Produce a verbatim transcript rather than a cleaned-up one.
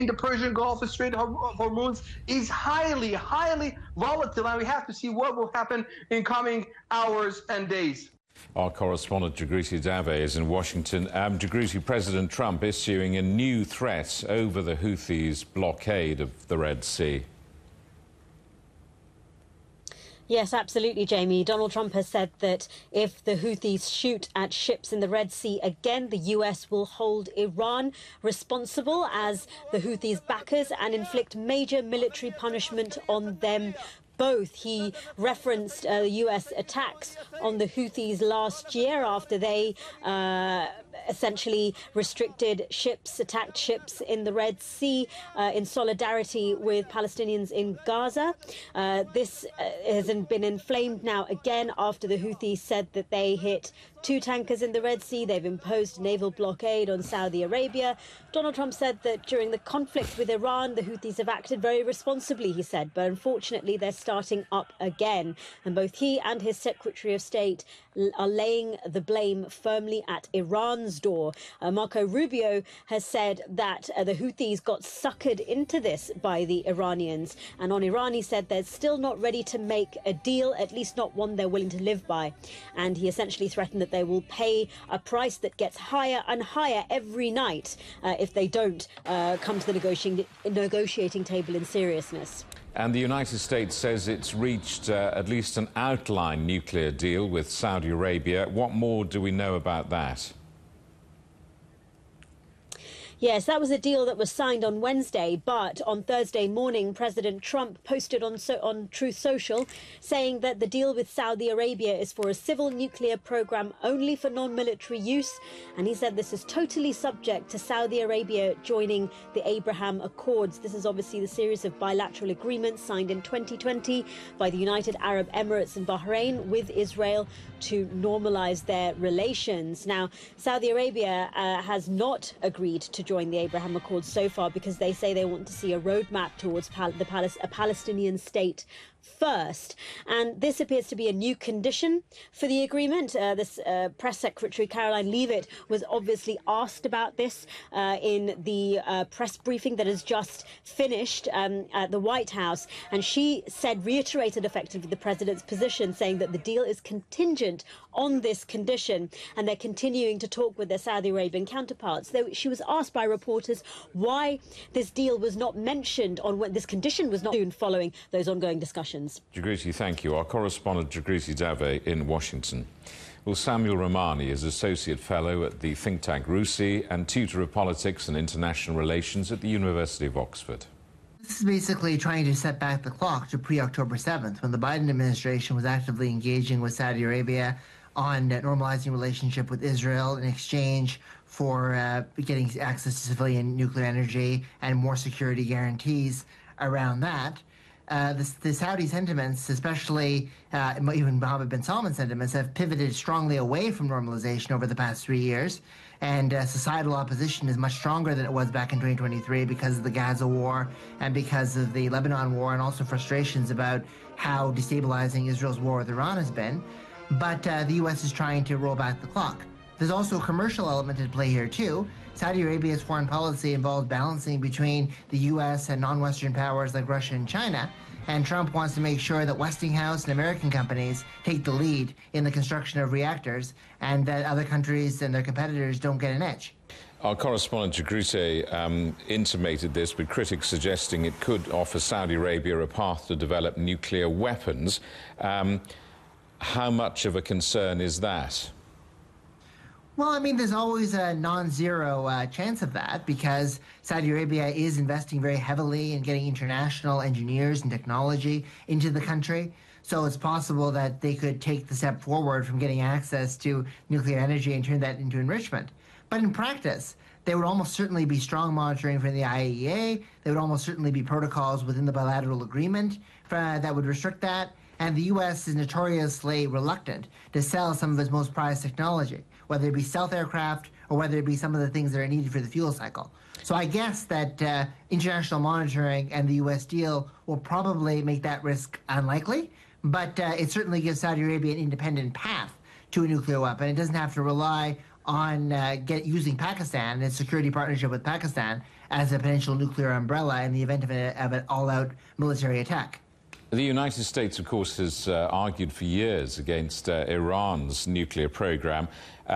the Persian Gulf, the Strait of Hormuz is highly, highly volatile, and we have to see what will happen in coming hours and days. Our correspondent Jagriti Dave is in Washington. Um, Jagriti, President Trump issuing a new threat over the Houthis' blockade of the Red Sea. Yes, absolutely, Jamie. Donald Trump has said that if the Houthis shoot at ships in the Red Sea again, the U S will hold Iran responsible as the Houthis' backers and inflict major military punishment on them both. He referenced uh, U S attacks on the Houthis last year after they uh, essentially restricted ships, attacked ships in the Red Sea uh, in solidarity with Palestinians in Gaza. Uh, this uh, has been inflamed now again after the Houthis said that they hit two tankers in the Red Sea. They've imposed naval blockade on Saudi Arabia. Donald Trump said that during the conflict with Iran, the Houthis have acted very responsibly, he said, but unfortunately they're starting up again. And both he and his Secretary of State are laying the blame firmly at Iran's door. Uh, Marco Rubio has said that uh, the Houthis got suckered into this by the Iranians. And on Iran, he said they're still not ready to make a deal, at least not one they're willing to live by. And he essentially threatened that they will pay a price that gets higher and higher every night uh, if they don't uh, come to the negotiating, negotiating table in seriousness. And the United States says it's reached uh, at least an outline nuclear deal with Saudi Arabia. What more do we know about that? Yes, that was a deal that was signed on Wednesday, but on Thursday morning, President Trump posted on so on Truth Social saying that the deal with Saudi Arabia is for a civil nuclear program only for non-military use. And he said this is totally subject to Saudi Arabia joining the Abraham Accords. This is obviously the series of bilateral agreements signed in twenty twenty by the United Arab Emirates and Bahrain with Israel to normalize their relations. Now, Saudi Arabia uh, has not agreed to join the Abraham Accords so far because they say they want to see a roadmap towards pal the Pal a Palestinian state first. And this appears to be a new condition for the agreement. Uh, this uh, press secretary, Caroline Leavitt, was obviously asked about this uh, in the uh, press briefing that has just finished um, at the White House. And she said, reiterated effectively the president's position, saying that the deal is contingent on this condition. And they're continuing to talk with their Saudi Arabian counterparts. Though she was asked by reporters why this deal was not mentioned on when this condition was not soon following those ongoing discussions. Jagriti, thank you. Our correspondent Jagriti Dave in Washington. Well, Samuel Romani is Associate Fellow at the think tank RUSI and Tutor of Politics and International Relations at the University of Oxford. This is basically trying to set back the clock to pre-October seventh, when the Biden administration was actively engaging with Saudi Arabia on normalizing relationship with Israel in exchange for uh, getting access to civilian nuclear energy and more security guarantees around that. Uh, the, the Saudi sentiments, especially uh, even Mohammed bin Salman sentiments, have pivoted strongly away from normalization over the past three years. And uh, societal opposition is much stronger than it was back in twenty twenty-three because of the Gaza war and because of the Lebanon war, and also frustrations about how destabilizing Israel's war with Iran has been. But uh, the U S is trying to roll back the clock. There's also a commercial element at play here, too. Saudi Arabia's foreign policy involves balancing between the U S and non-Western powers like Russia and China, and Trump wants to make sure that Westinghouse and American companies take the lead in the construction of reactors and that other countries and their competitors don't get an edge. Our correspondent Jagriti um, intimated this, with critics suggesting it could offer Saudi Arabia a path to develop nuclear weapons. Um, how much of a concern is that? Well, I mean, there's always a non-zero uh, chance of that because Saudi Arabia is investing very heavily in getting international engineers and technology into the country. So it's possible that they could take the step forward from getting access to nuclear energy and turn that into enrichment. But in practice, there would almost certainly be strong monitoring from the I A E A. There would almost certainly be protocols within the bilateral agreement for, uh, that would restrict that. And the U S is notoriously reluctant to sell some of its most prized technology, whether it be stealth aircraft or whether it be some of the things that are needed for the fuel cycle. So I guess that uh, international monitoring and the U S deal will probably make that risk unlikely, but uh, it certainly gives Saudi Arabia an independent path to a nuclear weapon. It doesn't have to rely on uh, get, using Pakistan and its security partnership with Pakistan as a potential nuclear umbrella in the event of, a, of an all-out military attack. The United States, of course, has uh, argued for years against uh, Iran's nuclear program. Uh,